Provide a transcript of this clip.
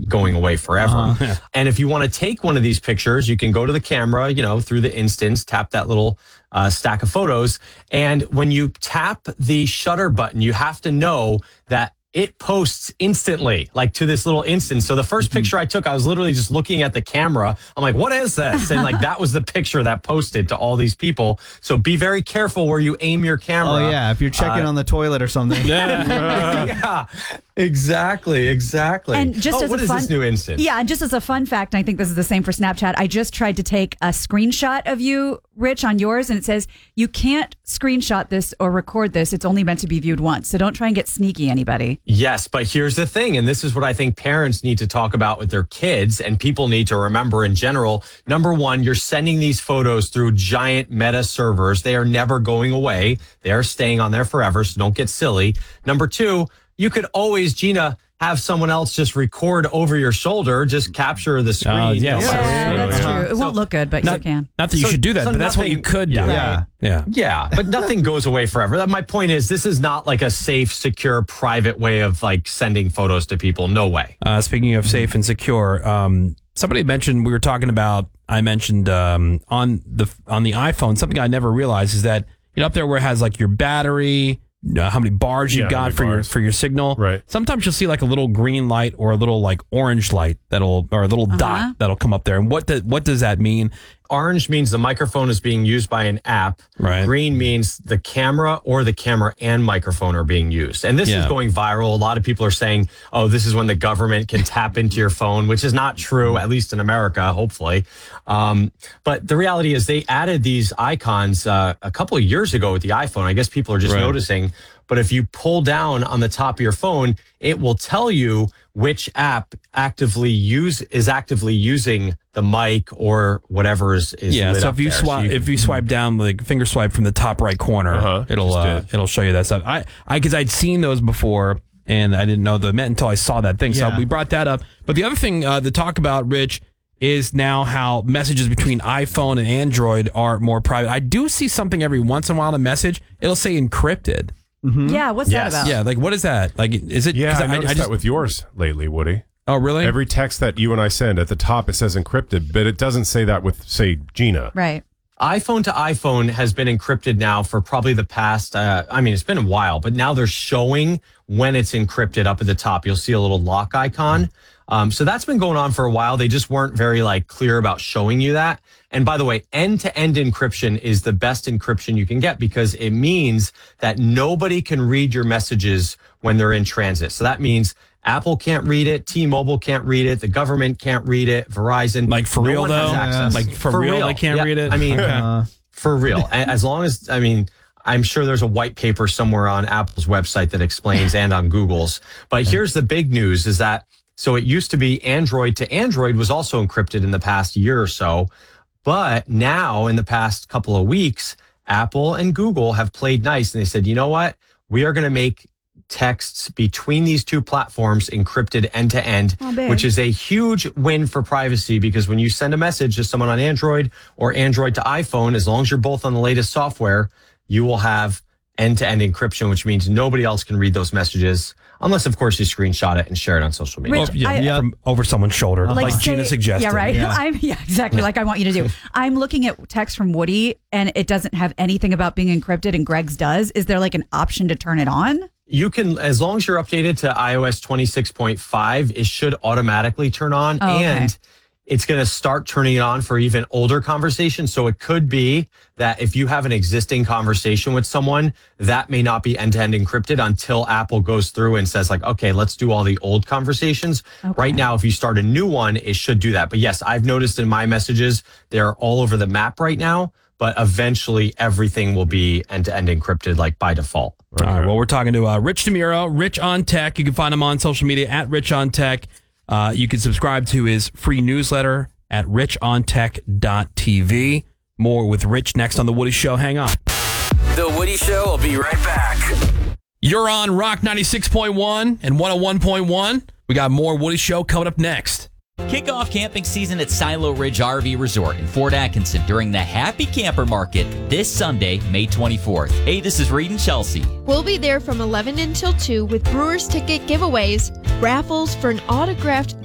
going away forever. And if you want to take one of these pictures, you can go to the camera, through the instance, tap that little stack of photos. And when you tap the shutter button, you have to know that it posts instantly, like to this little instance. So the first picture I took, I was literally just looking at the camera. I'm like, what is this? And that was the picture that posted to all these people. So be very careful where you aim your camera. Oh, yeah. If you're checking on the toilet or something. Yeah, exactly. And just what is this new instance? Yeah, and just as a fun fact, I think this is the same for Snapchat. I just tried to take a screenshot of you, Rich, on yours, and it says you can't screenshot this or record this. It's only meant to be viewed once. So don't try and get sneaky, anybody. Yes, but here's the thing, and this is what I think parents need to talk about with their kids, and people need to remember in general. Number one, you're sending these photos through giant meta servers. They are never going away. They are staying on there forever, so don't get silly. Number two, you could always, Gina, have someone else just record over your shoulder, just capture the screen. That's true. It won't look good, but you can. Not that you should do that, but that's what you could do. Yeah, but nothing goes away forever. My point is, this is not like a safe, secure, private way of sending photos to people. No way. Speaking of safe and secure, somebody mentioned I mentioned on the iPhone, something I never realized is that up there where it has your battery, how many bars you've got for your signal. Right. Sometimes you'll see a little green light or a little orange light or a little dot that'll come up there. And what does that mean? Orange means the microphone is being used by an app. Right. Green means the camera or the camera and microphone are being used. And this is going viral. A lot of people are saying, oh, this is when the government can tap into your phone, which is not true, at least in America, hopefully. But the reality is they added these icons a couple of years ago with the iPhone. I guess people are just noticing. But if you pull down on the top of your phone, it will tell you which app is actively using the mic or whatever is lit so up if you swipe down, finger swipe from the top right corner, it'll show you that stuff. Because I'd seen those before and I didn't know the meant until I saw that thing. So we brought that up. But the other thing to talk about, Rich, is now how messages between iPhone and Android are more private. I do see something every once in a while in a message. It'll say encrypted. Mm-hmm. Yeah, what's that about? Yeah, what is that? Is it? Yeah, I noticed that with yours lately, Woody. Oh, really? Every text that you and I send, at the top it says encrypted, but it doesn't say that with, say, Gina. Right. iPhone to iPhone has been encrypted now for probably the past, it's been a while, but now they're showing when it's encrypted up at the top. You'll see a little lock icon. So that's been going on for a while. They just weren't very clear about showing you that. And by the way, end-to-end encryption is the best encryption you can get because it means that nobody can read your messages when they're in transit. So that means Apple can't read it, T-Mobile can't read it, the government can't read it, Verizon. For real though? For real, they can't read it? For real. As long as, I'm sure there's a white paper somewhere on Apple's website that explains and on Google's. But here's the big news is that, so it used to be Android to Android was also encrypted in the past year or so. But now in the past couple of weeks, Apple and Google have played nice. And they said, you know what? We are going to make texts between these two platforms encrypted end to end, which is a huge win for privacy because when you send a message to someone on Android or Android to iPhone, as long as you're both on the latest software, you will have end-to-end encryption, which means nobody else can read those messages unless, of course, you screenshot it and share it on social media. Rich, from over someone's shoulder, like Gina suggested. Yeah, right. Yeah. Exactly like I want you to do. I'm looking at text from Woody, and it doesn't have anything about being encrypted, and Greg's does. Is there an option to turn it on? You can, as long as you're updated to iOS 26.5, it should automatically turn on. Oh, okay. And it's going to start turning it on for even older conversations. So it could be that if you have an existing conversation with someone, that may not be end-to-end encrypted until Apple goes through and says okay, let's do all the old conversations. Okay. Right now, if you start a new one, it should do that. But yes, I've noticed in my messages, they're all over the map right now. But eventually, everything will be end-to-end encrypted by default. All right. Well, we're talking to Rich DeMuro, Rich on Tech. You can find him on social media at Rich on Tech. You can subscribe to his free newsletter at richontech.tv. More with Rich next on The Woody Show. Hang on. The Woody Show will be right back. You're on Rock 96.1 and 101.1. We got more Woody Show coming up next. Kick off camping season at Silo Ridge RV Resort in Fort Atkinson during the Happy Camper Market this Sunday, May 24th. Hey, this is Reed and Chelsea. We'll be there from 11 until 2 with Brewers ticket giveaways, raffles for an autographed